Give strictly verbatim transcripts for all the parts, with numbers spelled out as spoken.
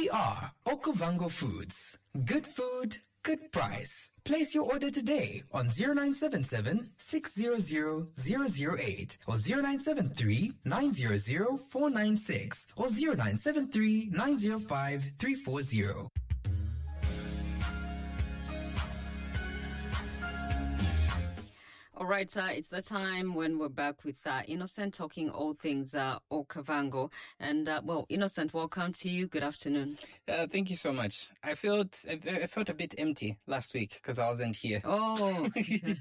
We are Okavango Foods. Good food, good price. Place your order today on zero nine seven seven, six zero zero, zero zero eight or zero nine seven three, nine zero zero, four nine six or zero nine seven three, nine zero five, three four zero. All right, uh, it's the time when we're back with uh, Innocent talking all things uh, Okavango. And, uh, well, Innocent, welcome to you. Good afternoon. Uh, thank you so much. I felt I, I felt a bit empty last week because I wasn't here. Oh,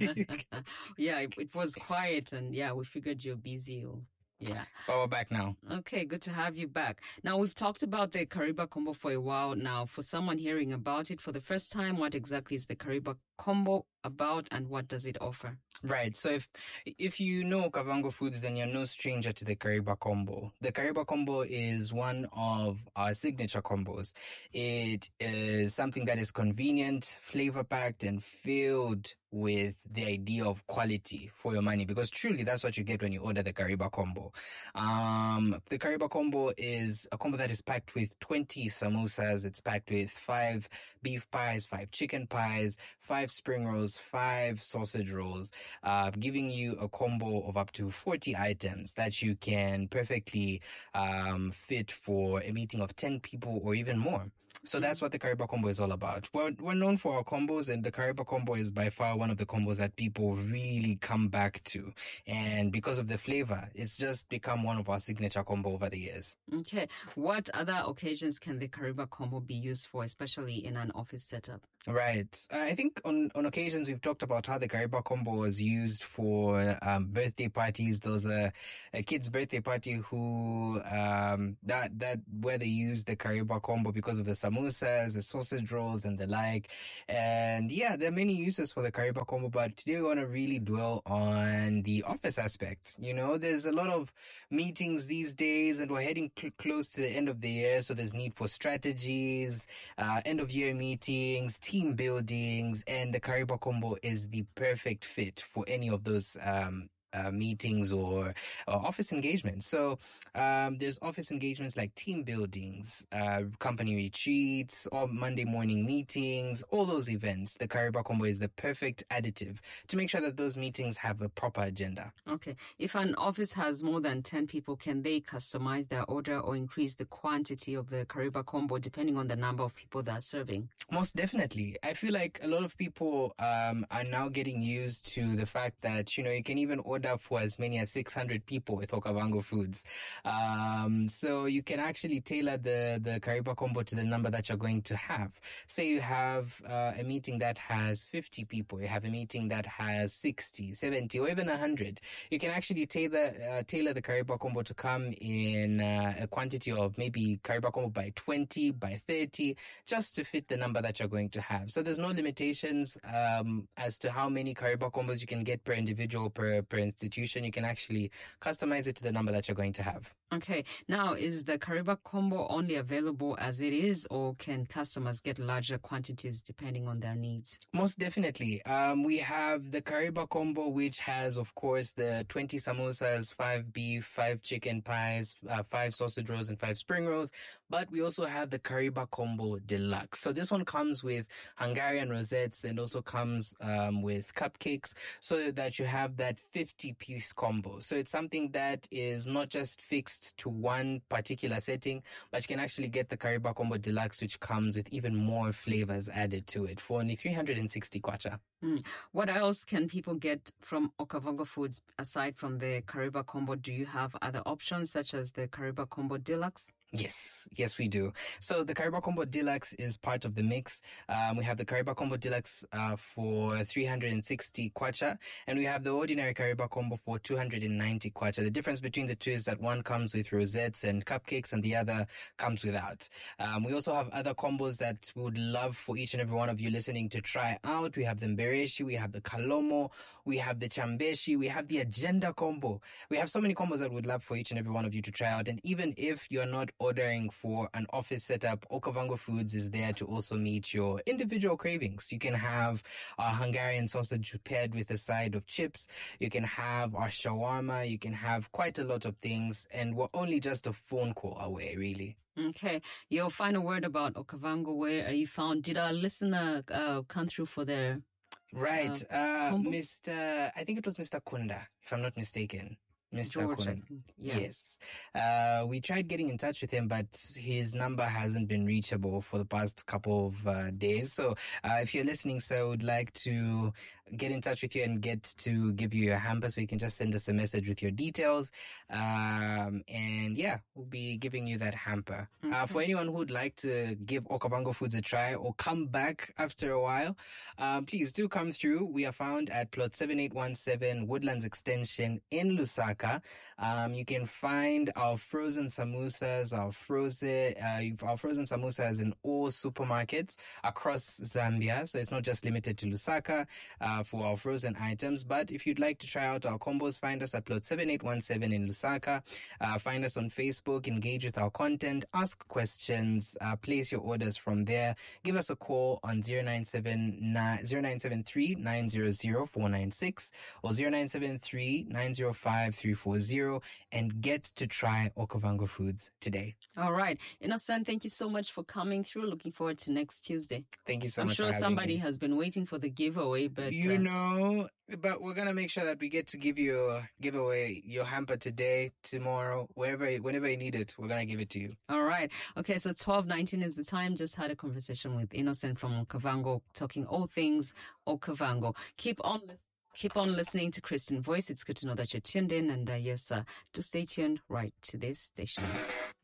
yeah, it, it was quiet and, yeah, we figured you're busy. Or, yeah. But we're back now. Okay, good to have you back. Now, we've talked about the Kariba Combo for a while now. For someone hearing about it for the first time, what exactly is the Kariba Combo about and what does it offer? Right. So if if you know Okavango Foods, then you're no stranger to the Kariba Combo. The Kariba Combo is one of our signature combos. It is something that is convenient, flavor-packed, and filled with the idea of quality for your money, because truly that's what you get when you order the Kariba Combo. Um, the Kariba Combo is a combo that is packed with twenty samosas. It's packed with five beef pies, five chicken pies, five spring rolls, five sausage rolls, uh, giving you a combo of up to forty items that you can perfectly um, fit for a meeting of ten people or even more. So that's what the Kariba Combo is all about. We're, we're known for our combos, and the Kariba Combo is by far one of the combos that people really come back to. And because of the flavor, it's just become one of our signature combo over the years. Okay. What other occasions can the Kariba Combo be used for, especially in an office setup? Right. I think on, on occasions we've talked about how the Kariba Combo was used for um, birthday parties. There was a, a kid's birthday party who um, that that where they used the Kariba Combo because of the samosas, the sausage rolls, and the like. And yeah, there are many uses for the Kariba Combo, but today we want to really dwell on the office aspects. You know, there's a lot of meetings these days, and we're heading cl- close to the end of the year, so there's need for strategies, uh, end of year meetings, team buildings, and the Kariba Combo is the perfect fit for any of those um Uh, meetings or, or office engagements. So um, there's office engagements like team buildings, uh, company retreats, or Monday morning meetings, all those events. The Kariba Combo is the perfect additive to make sure that those meetings have a proper agenda. Okay. If an office has more than ten people, can they customize their order or increase the quantity of the Kariba Combo depending on the number of people they're serving? Most definitely. I feel like a lot of people um, are now getting used to the fact that, you know, you can even order for as many as six hundred people with Okavango Foods. Um, so you can actually tailor the, the Kariba Combo to the number that you're going to have. Say you have uh, a meeting that has fifty people, you have a meeting that has sixty, seventy, or even one hundred. You can actually tailor, uh, tailor the Kariba Combo to come in uh, a quantity of maybe Kariba Combo by twenty, by thirty, just to fit the number that you're going to have. So there's no limitations um, as to how many Kariba Combos you can get per individual, per, per institution. You can actually customize it to the number that you're going to have. Okay. Now, is the Kariba Combo only available as it is, or can customers get larger quantities depending on their needs? Most definitely. Um, we have the Kariba Combo, which has, of course, the twenty samosas, five beef, five chicken pies, uh, five sausage rolls, and five spring rolls. But we also have the Kariba Combo Deluxe. So this one comes with Hungarian rosettes and also comes um, with cupcakes, so that you have that fifty-piece combo. So it's something that is not just fixed to one particular setting, but you can actually get the Kariba Combo Deluxe, which comes with even more flavors added to it for only three hundred sixty kwacha. Mm. What else can people get from Okavango Foods aside from the Kariba Combo? Do you have other options such as the Kariba Combo Deluxe? Yes, yes, we do. So the Kariba Combo Deluxe is part of the mix. Um, we have the Kariba Combo Deluxe uh, for three hundred sixty kwacha, and we have the ordinary Kariba Combo for two hundred ninety kwacha. The difference between the two is that one comes with rosettes and cupcakes, and the other comes without. Um, we also have other combos that we would love for each and every one of you listening to try out. We have the Mbereshi, we have the Kalomo, we have the Chambeshi, we have the Agenda Combo. We have so many combos that we'd love for each and every one of you to try out. And even if you're not ordering for an office setup, Okavango Foods is there to also meet your individual cravings. You can have our Hungarian sausage paired with a side of chips. You can have our shawarma. You can have quite a lot of things. And we're only just a phone call away, really. Okay. Your final word about Okavango, where are you found? Did our listener uh, come through for their... Right. Uh, uh, combo? Mister I think it was Mister Kunda, if I'm not mistaken. Mister George, Kunda. I think. Yeah. Yes. Uh, we tried getting in touch with him, but his number hasn't been reachable for the past couple of uh, days. So uh, if you're listening, sir, I would like to get in touch with you and get to give you a hamper, so you can just send us a message with your details. Um, and yeah, we'll be giving you that hamper. Okay. Uh, for anyone who would like to give Okavango Foods a try or come back after a while, um, please do come through. We are found at plot seven eight one seven Woodlands Extension in Lusaka. Um, you can find our frozen samosas, our frozen, uh, our frozen samosas in all supermarkets across Zambia. So it's not just limited to Lusaka. Uh, for our frozen items, but if you'd like to try out our combos, find us at plot seven eight one seven in Lusaka. Uh, find us on Facebook, engage with our content, ask questions, uh, place your orders from there. Give us a call on zero nine seven three nine zero zero four nine six or zero nine seven three nine zero five three four zero and get to try Okavango Foods today. All right. Innocent, thank you so much for coming through. Looking forward to next Tuesday. Thank you so I'm much. sure for having somebody me. has been waiting for the giveaway, but You uh, know, but we're gonna make sure that we get to give you a giveaway your hamper today, tomorrow, wherever, whenever you need it. We're gonna give it to you. all right. Okay, so twelve nineteen is the time. Just had a conversation with Innocent from Okavango, talking all things Okavango. Keep on listening. Keep on listening to Christian Voice. It's good to know that you're tuned in. And uh, yes, uh, to stay tuned right to this station.